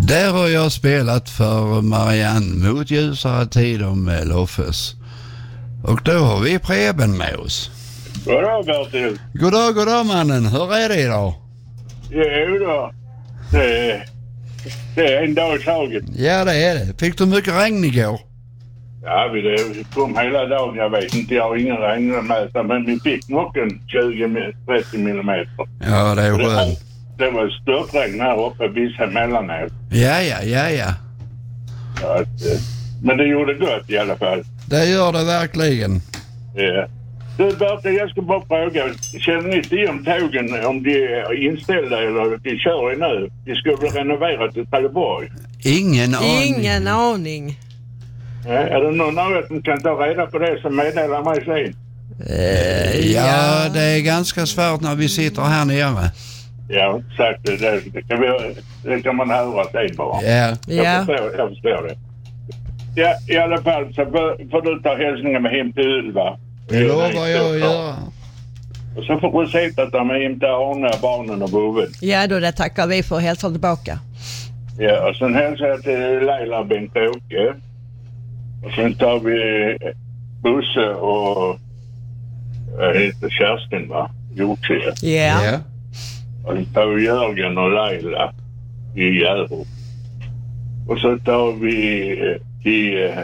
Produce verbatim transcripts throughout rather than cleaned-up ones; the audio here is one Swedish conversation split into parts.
Där har jag spelat för Marianne mot ljusare tider med Loffes. Och då har vi Preben med oss. Goddag Bertil. Goddag, goddag mannen. Hur är det idag? Jo då. Det, det är en dag i taget. Ja, det är det. Fick du mycket regn igår? Ja, vi det kom hela dagen. Jag vet inte, jag har ingen regnmätare, men vi fick nog en tjugo till trettio millimeter. Ja, det är skönt. Det, det var störtregn här uppe, vissa mellanåt. Ja, ja, ja, ja. Så att, men det gjorde gott i alla fall. Det gör det verkligen. Ja. Du Bertil, jag ska bara fråga. Känner ni till om tågen, om de är inställda eller de kör i nu? De ska bli renoverat till Trelleborg. Ingen aning. Ingen aning. Ja, är det någon av er som kan ta reda på det som meddelar mig sen? Uh, ja, det är ganska svårt när vi sitter här nere. Ja, exakt. Det, det, det, kan, vi, det kan man höra sig bara. Ja. Jag, förstår, jag förstår det. Ja, i alla fall så får du ta hälsningen med hem till Ylva. Det lovar jag att göra. Och så får du sätta att de är hem till Arne, barnen och boven. Ja, då det tackar vi för. Hälsa tillbaka. Ja, och sen hälsar jag till Leila och Bengt-Åke. Och sen tar vi Bosse och jag heter Kerstin, va? Hjortse. Ja. Yeah. Och sen tar vi Jörgen och Leila i Hjärup. Och så tar vi i uh,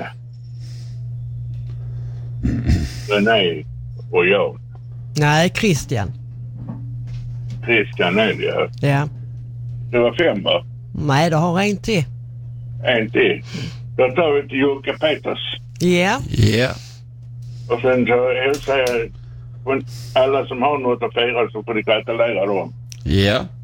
René och jag. Nej, Christian. Christian är det, ja. Ja. Det var fem, va? Nej, det har en till. En till. Då tar vi till Jocke Peters. Ja. Yeah. Ja. Yeah. Och sen så hälsar jag alla som har något att fira så får de gratulera dem. Ja. Yeah.